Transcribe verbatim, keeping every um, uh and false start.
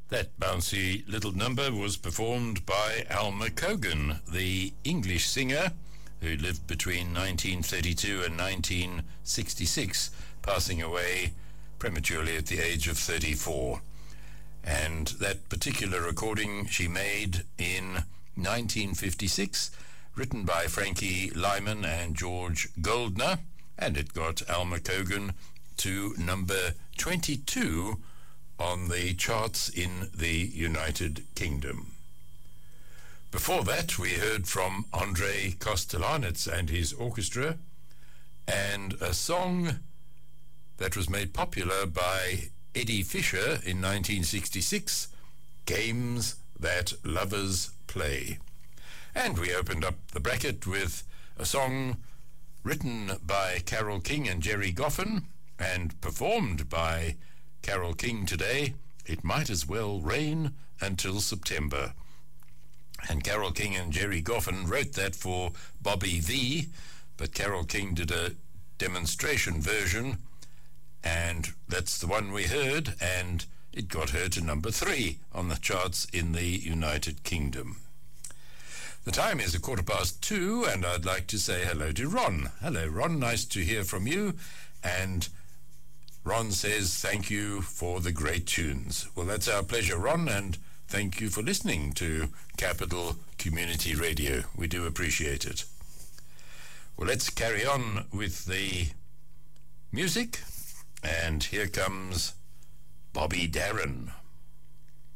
That bouncy little number was performed by Alma Cogan, the English singer who lived between nineteen thirty-two and nineteen sixty-six, passing away prematurely at the age of thirty-four. And that particular recording she made in nineteen fifty-six, written by Frankie Lyman and George Goldner, and it got Alma Cogan to number twenty-two on the charts in the United Kingdom. Before that, we heard from Andrei Kostelanetz and his orchestra, and a song that was made popular by Eddie Fisher in nineteen sixty-six, Games That Lovers Play. And we opened up the bracket with a song written by Carole King and Jerry Goffin and performed by Carole King today, It Might As Well Rain Until September. And Carole King and Jerry Goffin wrote that for Bobby V, but Carole King did a demonstration version, and that's the one we heard, and it got her to number three on the charts in the United Kingdom. The time is a quarter past two, and I'd like to say hello to Ron. Hello, Ron. Nice to hear from you. And Ron says, thank you for the great tunes. Well, that's our pleasure, Ron, and thank you for listening to Capital Community Radio. We do appreciate it. Well, let's carry on with the music, and here comes Bobby Darin.